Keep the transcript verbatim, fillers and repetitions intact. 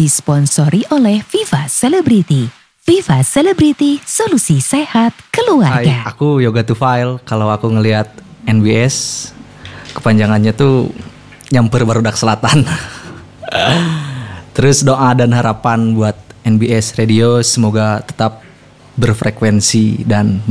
disponsori oleh Viva Celebrity. Viva Celebrity, solusi sehat Hai, keluarga. aku Yoga Tufail. Kalau aku ngelihat N B S, kepanjangannya tuh nyamper barudak selatan. Terus doa dan harapan buat N B S Radio semoga tetap berfrekuensi dan